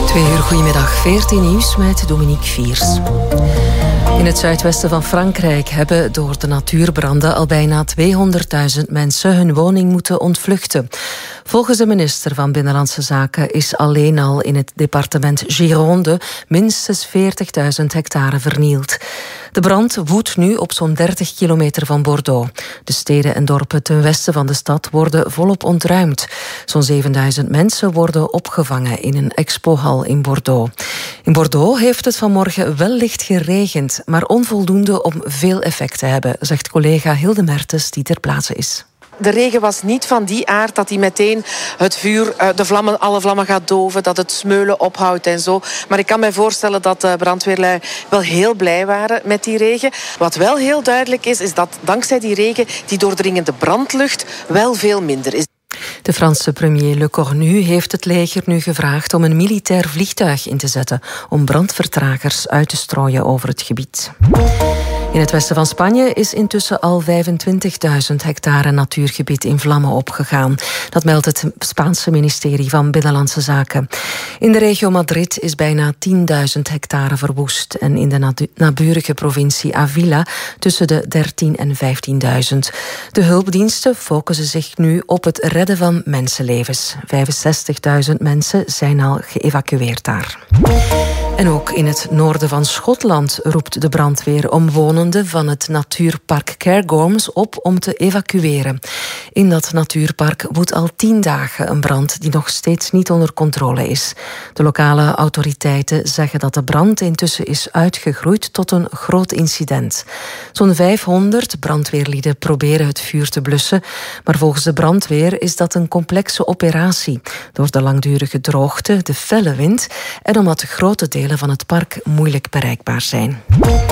2 uur, goedemiddag. 14 nieuws met Dominique Viers. In het zuidwesten van Frankrijk hebben door de natuurbranden al bijna 200.000 mensen hun woning moeten ontvluchten. Volgens de minister van Binnenlandse Zaken is alleen al in het departement Gironde minstens 40.000 hectare vernield. De brand woedt nu op zo'n 30 kilometer van Bordeaux. De steden en dorpen ten westen van de stad worden volop ontruimd. Zo'n 7.000 mensen worden opgevangen in een expohal in Bordeaux. In Bordeaux heeft het vanmorgen wel licht geregend, maar onvoldoende om veel effect te hebben, zegt collega Hilde Mertens die ter plaatse is. De regen was niet van die aard dat hij meteen het vuur, alle vlammen gaat doven, dat het smeulen ophoudt en zo. Maar ik kan mij voorstellen dat de brandweerlui wel heel blij waren met die regen. Wat wel heel duidelijk is dat dankzij die regen die doordringende brandlucht wel veel minder is. De Franse premier Le Cornu heeft het leger nu gevraagd om een militair vliegtuig in te zetten om brandvertragers uit te strooien over het gebied. In het westen van Spanje is intussen al 25.000 hectare natuurgebied in vlammen opgegaan. Dat meldt het Spaanse ministerie van Binnenlandse Zaken. In de regio Madrid is bijna 10.000 hectare verwoest en in de naburige provincie Avila tussen de 13.000 en 15.000. De hulpdiensten focussen zich nu op het redden van mensenlevens. 65.000 mensen zijn al geëvacueerd daar. En ook in het noorden van Schotland roept de brandweer omwonenden van het natuurpark Cairngorms op om te evacueren. In dat natuurpark woedt al 10 dagen een brand die nog steeds niet onder controle is. De lokale autoriteiten zeggen dat de brand intussen is uitgegroeid tot een groot incident. Zo'n 500 brandweerlieden proberen het vuur te blussen, maar volgens de brandweer is dat een complexe operatie. Door de langdurige droogte, de felle wind en omdat grote delen van het park moeilijk bereikbaar zijn.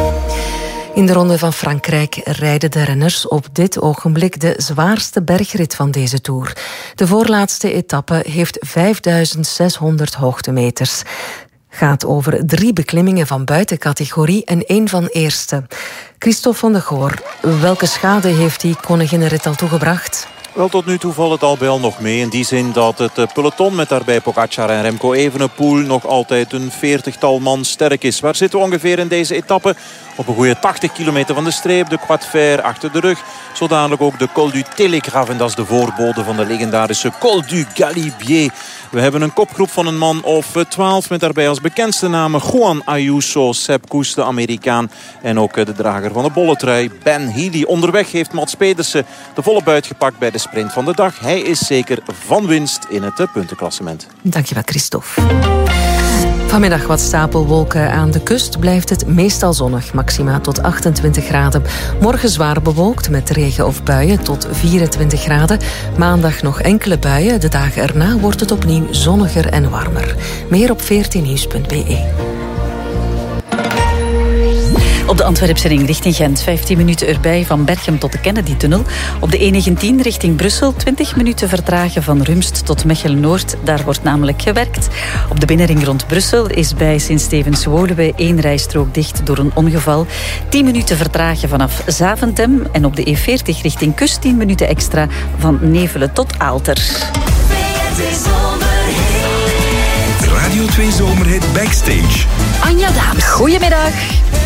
In de Ronde van Frankrijk rijden de renners op dit ogenblik de zwaarste bergrit van deze Tour. De voorlaatste etappe heeft 5.600 hoogtemeters. Gaat over 3 beklimmingen van buitencategorie en 1 van eerste. Christophe van de Goor, welke schade heeft die koninginnenrit al toegebracht? Wel, tot nu toe valt het al bij al nog mee. In die zin dat het peloton met daarbij Pogacar en Remco Evenepoel nog altijd een 40-tal man sterk is. Waar zitten we ongeveer in deze etappe? Op een goede 80 kilometer van de streep. De Croix de Fer achter de rug. Zo dadelijk ook de Col du Télégraphe. En dat is de voorbode van de legendarische Col du Galibier. We hebben een kopgroep van een man of 12 met daarbij als bekendste namen Juan Ayuso, Sepp Kuss, de Amerikaan. En ook de drager van de bolletrui, Ben Healy. Onderweg heeft Mats Pedersen de volle buit gepakt bij de sprint van de dag. Hij is zeker van winst in het puntenklassement. Dankjewel, Christophe. Vanmiddag wat stapelwolken aan de kust. Blijft het meestal zonnig, maxima tot 28 graden. Morgen zwaar bewolkt met regen of buien tot 24 graden. Maandag nog enkele buien. De dagen erna wordt het opnieuw zonniger en warmer. Meer op 14nieuws.be. Op de Antwerpse ring richting Gent, 15 minuten erbij van Berchem tot de Kennedy-tunnel. Op de E19 richting Brussel, 20 minuten vertragen van Rumst tot Mechelen-Noord. Daar wordt namelijk gewerkt. Op de binnenring rond Brussel is bij Sint-Stevens-Woluwe 1 rijstrook dicht door een ongeval. 10 minuten vertragen vanaf Zaventem. En op de E40 richting Kust 10 minuten extra van Nevelen tot Aalter. Radio 2 Zomerhit Backstage. Anja Dames, goedemiddag.